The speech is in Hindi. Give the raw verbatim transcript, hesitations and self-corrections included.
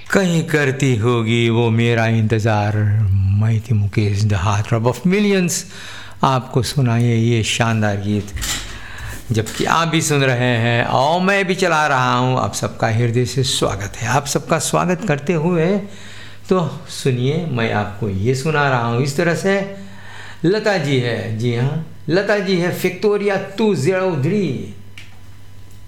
कहीं करती होगी वो मेरा इंतज़ार। मैं थी Mukesh, the heart of millions, आपको सुनाइए ये शानदार गीत, जबकि आप भी सुन रहे हैं और मैं भी चला रहा हूँ। आप सबका हृदय से स्वागत है। आप सबका स्वागत करते हुए तो सुनिए, मैं आपको ये सुना रहा हूँ इस तरह से। लता जी है, जी हाँ, लता जी है, विक्टोरिया टू ज़ीरो थ्री।